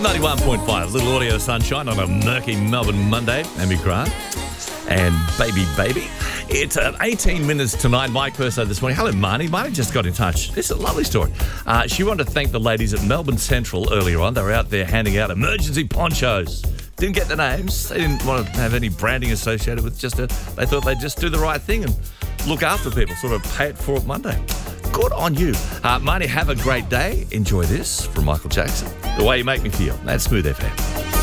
91.5, little audio sunshine on a murky Melbourne Monday. Amy Grant and Baby. It's 18 minutes to 9. Mike Perso this morning. Hello, Marnie. Marnie just got in touch. This is a lovely story. She wanted to thank the ladies at Melbourne Central earlier on. They were out there handing out emergency ponchos. Didn't get the names. They didn't want to have any branding associated with they thought they'd just do the right thing and look after people, sort of pay it forward Monday. Good on you. Marnie, have a great day. Enjoy this from Michael Jackson. The Way You Make Me Feel. That's Smooth FM.